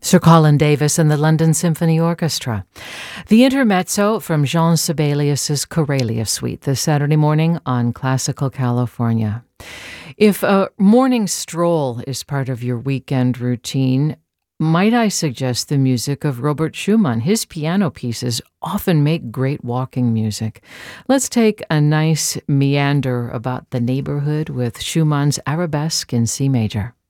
Sir Colin Davis and the London Symphony Orchestra. The Intermezzo from Jean Sibelius's Corelia Suite this Saturday morning on Classical California. If a morning stroll is part of your weekend routine, might I suggest the music of Robert Schumann? His piano pieces often make great walking music. Let's take a nice meander about the neighborhood with Schumann's Arabesque in C major.